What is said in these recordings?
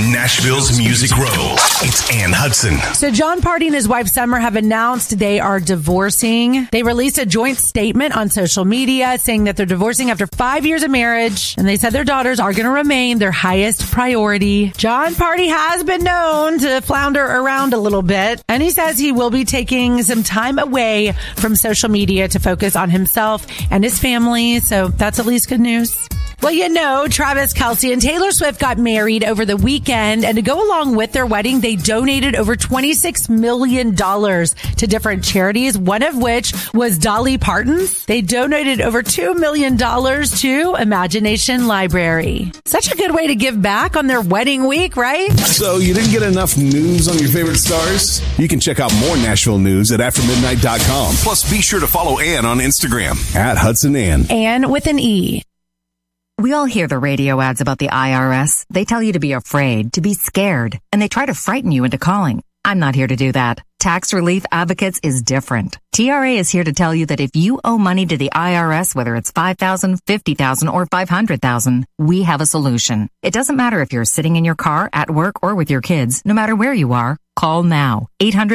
Nashville's Music Row. It's Ann Hudson. So John Party and his wife Summer have announced they are divorcing. They released a joint statement on social media saying that they're divorcing after 5 years of marriage. And they said their daughters are going to remain their highest priority. John Party has been known to flounder around a little bit. And he says he will be taking some time away from social media to focus on himself and his family. So that's at least good news. Well, you know, Travis Kelce and Taylor Swift got married over the weekend, and to go along with their wedding, they donated over $26 million to different charities, one of which was Dolly Parton's. They donated over $2 million to Imagination Library. Such a good way to give back on their wedding week, right? So you didn't get enough news on your favorite stars? You can check out more Nashville news at aftermidnight.com. Plus, be sure to follow Ann on Instagram At Hudson Ann. Ann with an E. We all hear the radio ads about the IRS. They tell you to be afraid, to be scared, and they try to frighten you into calling. I'm not here to do that. Tax Relief Advocates is different. TRA is here to tell you that if you owe money to the IRS, whether it's $5,000, $50,000, or $500,000, we have a solution. It doesn't matter if you're sitting in your car, at work, or with your kids. No matter where you are, call now.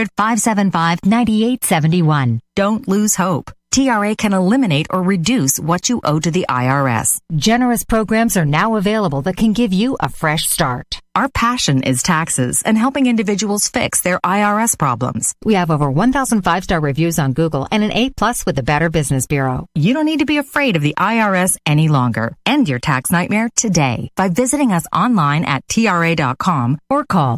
800-575-9871. Don't lose hope. TRA can eliminate or reduce what you owe to the IRS. Generous programs are now available that can give you a fresh start. Our passion is taxes and helping individuals fix their IRS problems. We have over 1,000 5-star reviews on Google and an A+ with the Better Business Bureau. You don't need to be afraid of the IRS any longer. End your tax nightmare today by visiting us online at TRA.com or call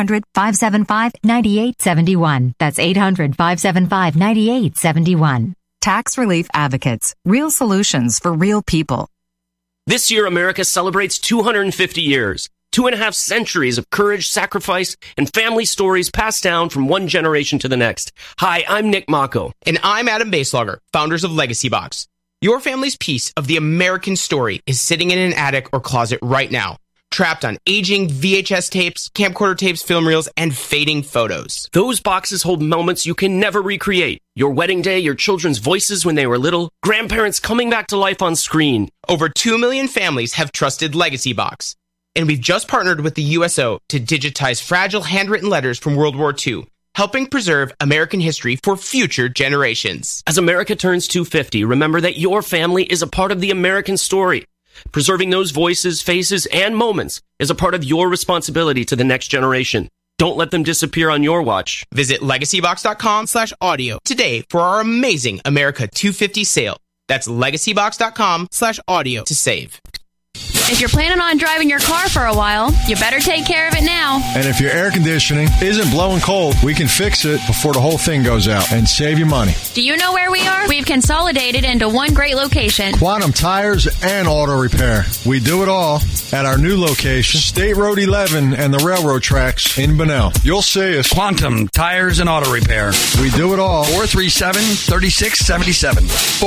800-575-9871. That's 800-575-9871. Tax Relief Advocates. Real solutions for real people. This year, America celebrates 250 years. 2.5 centuries of courage, sacrifice, and family stories passed down from one generation to the next. Hi, I'm Nick Mako. And I'm Adam Baselogger, founders of Legacy Box. Your family's piece of the American story is sitting in an attic or closet right now, trapped on aging VHS tapes, camcorder tapes, film reels, and fading photos. Those boxes hold moments you can never recreate. Your wedding day, your children's voices when they were little, grandparents coming back to life on screen. Over 2 million families have trusted Legacy Box. And we've just partnered with the USO to digitize fragile handwritten letters from World War II, helping preserve American history for future generations. As America turns 250, remember that your family is a part of the American story. Preserving those voices, faces, and moments is a part of your responsibility to the next generation. Don't let them disappear on your watch. Visit legacybox.com/audio today for our amazing America 250 sale. That's legacybox.com/audio to save. If you're planning on driving your car for a while, you better take care of it now. And if your air conditioning isn't blowing cold, we can fix it before the whole thing goes out and save you money. Do you know where we are? We've consolidated into one great location. Quantum Tires and Auto Repair. We do it all at our new location, State Road 11 and the railroad tracks in Bunnell. You'll see us. Quantum Tires and Auto Repair. We do it all. 437-3677.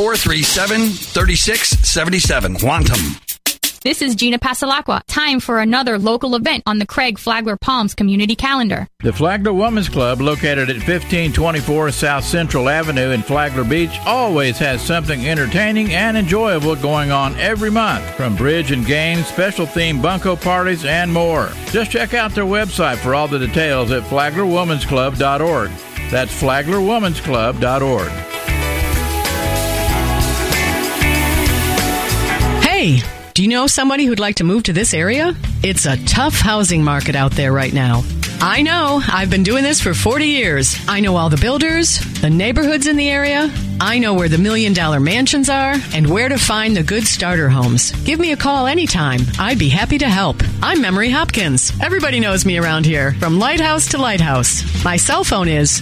437-3677. Quantum. This is Gina Pasalacqua. Time for another local event on the Craig Flagler Palms community calendar. The Flagler Women's Club, located at 1524 South Central Avenue in Flagler Beach, always has something entertaining and enjoyable going on every month, from bridge and games, special themed bunco parties, and more. Just check out their website for all the details at flaglerwomansclub.org. That's flaglerwomansclub.org. Hey! Do you know somebody who'd like to move to this area? It's a tough housing market out there right now. I know. I've been doing this for 40 years. I know all the builders, the neighborhoods in the area. I know where the $1 million mansions are and where to find the good starter homes. Give me a call anytime. I'd be happy to help. I'm Memory Hopkins. Everybody knows me around here, from lighthouse to lighthouse. My cell phone is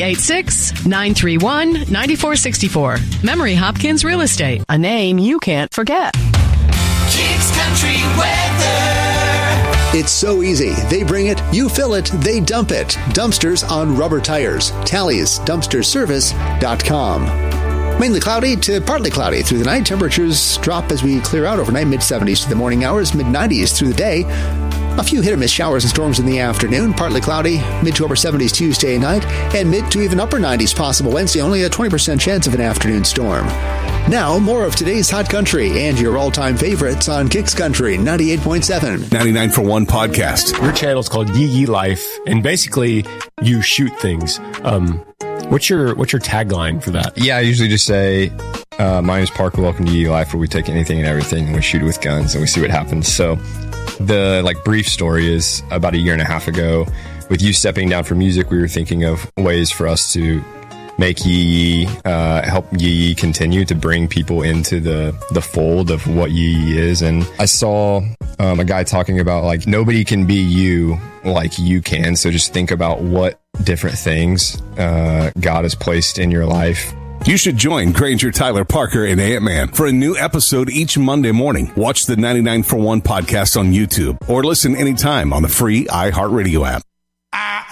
386-931-9464. Memory Hopkins Real Estate, a name you can't forget. Kicks Country Weather. It's so easy. They bring it, you fill it, they dump it. Dumpsters on rubber tires. Tally's dumpsterservice.com. Mainly cloudy to partly cloudy through the night. Temperatures drop as we clear out overnight. Mid-70s through the morning hours, mid-90s through the day. A few hit-or-miss showers and storms in the afternoon. Partly cloudy, mid to upper 70s Tuesday night, and mid to even upper 90s possible Wednesday. Only a 20% chance of an afternoon storm. Now, more of today's Hot Country and your all-time favorites on Kicks Country 98.7. 99 for 1 podcast. Your channel is called Yee Yee Life, and basically you shoot things. What's your tagline for that? Yeah, I usually just say, my name is Parker, welcome to Yee Yee Life, where we take anything and everything and we shoot it with guns and we see what happens. So the brief story is about a year and a half ago, with you stepping down from music, we were thinking of ways for us to make Yee Yee, help Yee Yee continue to bring people into the fold of what Yee Yee is. And I saw a guy talking about nobody can be you like you can. So just think about what different things God has placed in your life. You should join Granger, Tyler, Parker, and Ant-Man for a new episode each Monday morning. Watch the 99 for 1 podcast on YouTube or listen anytime on the free iHeartRadio app.